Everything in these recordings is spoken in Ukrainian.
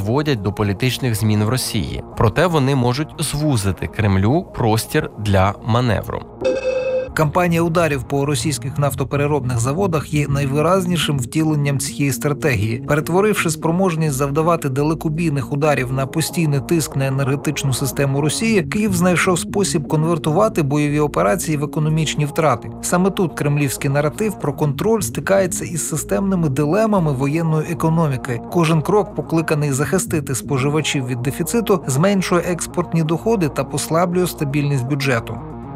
призводять до політичних змін в Росії. Проте вони можуть звузити Кремлю простір для маневру. Кампанія ударів по російських нафтопереробних заводах є найвиразнішим втіленням цієї стратегії. Перетворивши спроможність завдавати далекобійних ударів на постійний тиск на енергетичну систему Росії, Київ знайшов спосіб конвертувати бойові операції в економічні втрати. Саме тут кремлівський наратив про контроль стикається із системними дилемами воєнної економіки. Кожен крок, покликаний захистити споживачів від дефіциту, зменшує експортні доходи та послаблює стабільність бюджету.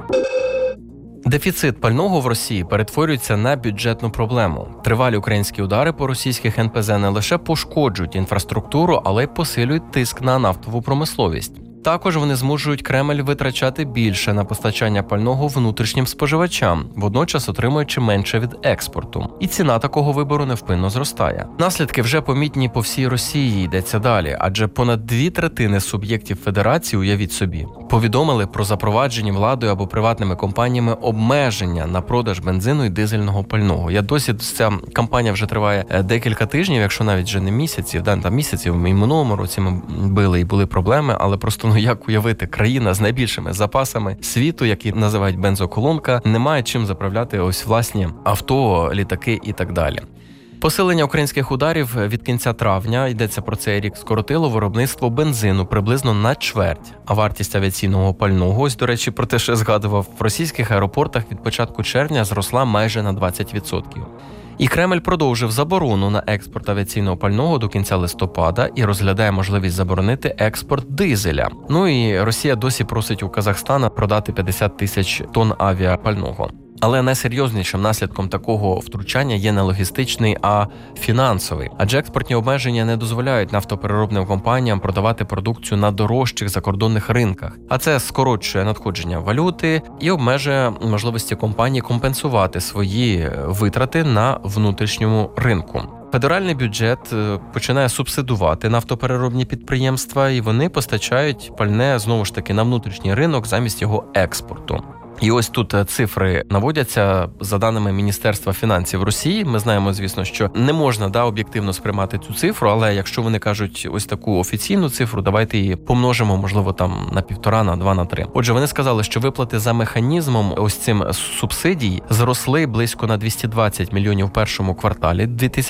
Дефіцит пального в Росії перетворюється на бюджетну проблему. Тривалі українські удари по російських НПЗ не лише пошкоджують інфраструктуру, але й посилюють тиск на нафтову промисловість. Також вони змушують Кремль витрачати більше на постачання пального внутрішнім споживачам, водночас отримуючи менше від експорту. І ціна такого вибору невпинно зростає. Наслідки вже помітні по всій Росії, йдеться далі, адже понад 2/3 суб'єктів федерації, уявіть собі, повідомили про запроваджені владою або приватними компаніями обмеження на продаж бензину і дизельного пального. Ця кампанія вже триває декілька тижнів, якщо навіть вже не місяців, там місяців, і минулому році ми били і були проблеми, але просто як уявити, країна з найбільшими запасами світу, які називають бензоколонка, не має чим заправляти ось власні авто, літаки і так далі. Посилення українських ударів від кінця травня, йдеться про цей рік, скоротило виробництво бензину приблизно на чверть, а вартість авіаційного пального, ось, до речі, про те, що я згадував, в російських аеропортах від початку червня зросла майже на 20%. І Кремль продовжив заборону на експорт авіаційного пального до кінця листопада і розглядає можливість заборонити експорт дизеля. Ну і Росія досі просить у Казахстана продати 50 тисяч тонн авіапального. Але найсерйознішим наслідком такого втручання є не логістичний, а фінансовий. Адже експортні обмеження не дозволяють нафтопереробним компаніям продавати продукцію на дорожчих закордонних ринках. А це скорочує надходження валюти і обмежує можливості компаній компенсувати свої витрати на внутрішньому ринку. Федеральний бюджет починає субсидувати нафтопереробні підприємства, і вони постачають пальне, знову ж таки, на внутрішній ринок замість його експорту. І ось тут цифри наводяться за даними Міністерства фінансів Росії. Ми знаємо, звісно, що не можна об'єктивно сприймати цю цифру, але якщо вони кажуть ось таку офіційну цифру, давайте її помножимо, можливо, там на 1,5, на 2, на 3. Отже, вони сказали, що виплати за механізмом ось цим субсидій зросли близько на 220 мільйонів в першому кварталі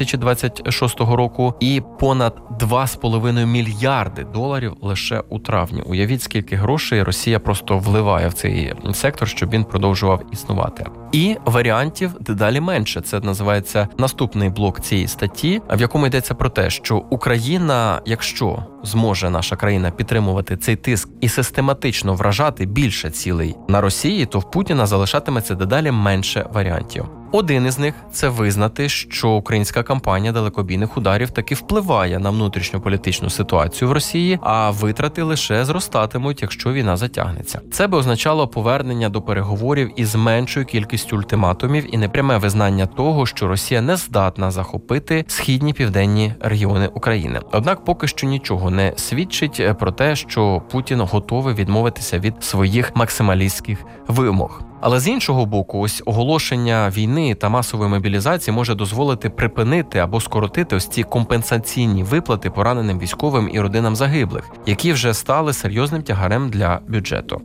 2026 року і понад 2,5 мільярди доларів лише у травні. Уявіть, скільки грошей Росія просто вливає в цей сектор, щоб він продовжував існувати. І варіантів дедалі менше. Це називається наступний блок цієї статті, в якому йдеться про те, що Україна, якщо зможе наша країна підтримувати цей тиск і систематично вражати більше цілей на Росії, то в Путіна залишатиметься дедалі менше варіантів. Один із них – це визнати, що українська кампанія далекобійних ударів таки впливає на внутрішньополітичну ситуацію в Росії, а витрати лише зростатимуть, якщо війна затягнеться. Це би означало повернення до переговорів із меншою кількістю ультиматумів і непряме визнання того, що Росія не здатна захопити східні південні регіони України. Однак поки що нічого не свідчить про те, що Путін готовий відмовитися від своїх максималістських вимог. Але з іншого боку, ось оголошення війни та масової мобілізації може дозволити припинити або скоротити ось ці компенсаційні виплати пораненим військовим і родинам загиблих, які вже стали серйозним тягарем для бюджету.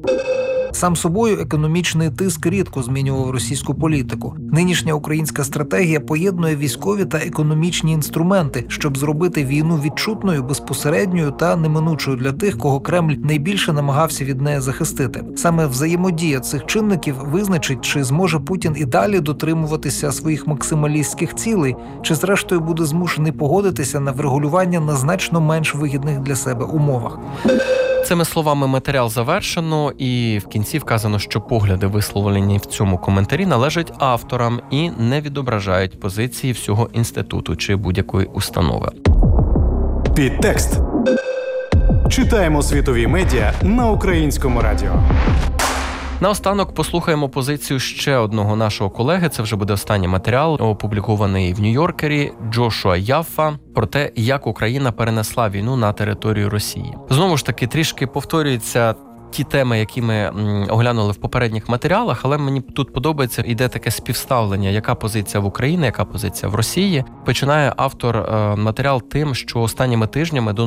Сам собою економічний тиск рідко змінював російську політику. Нинішня українська стратегія поєднує військові та економічні інструменти, щоб зробити війну відчутною, безпосередньою та неминучою для тих, кого Кремль найбільше намагався від неї захистити. Саме взаємодія цих чинників визначить, чи зможе Путін і далі дотримуватися своїх максималістських цілей, чи зрештою буде змушений погодитися на врегулювання на значно менш вигідних для себе умовах. Цими словами матеріал завершено, і в кінці вказано, що погляди, висловлені в цьому коментарі, належать авторам і не відображають позиції всього інституту чи будь-якої установи. Підтекст. Читаємо світові медіа на Українському радіо. Наостанок послухаємо позицію ще одного нашого колеги. Це вже буде останній матеріал, опублікований в Нью-Йоркері, Джошуа Яффа, про те, як Україна перенесла війну на територію Росії. Знову ж таки, трішки повторюються ті теми, які ми оглянули в попередніх матеріалах, але мені тут подобається, йде таке співставлення, яка позиція в Україні, яка позиція в Росії. Починає автор матеріал тим, що останніми тижнями